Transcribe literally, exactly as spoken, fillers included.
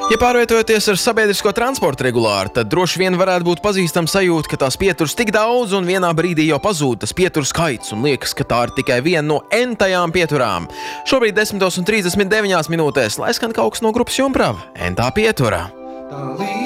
Ja pārvietojoties ar sabiedrisko transportu regulāri, tad droši vien varētu būt pazīstama sajūta, ka tās pieturas tik daudz un vienā brīdī jau pazūd tas pieturu skaits un liekas, ka tā ir tikai viena no entajām pieturām. Šobrīd desmitos un trīsdesmit deviņās minūtēs, lai skan kaut kas no grupas Jumprava, entā pietura.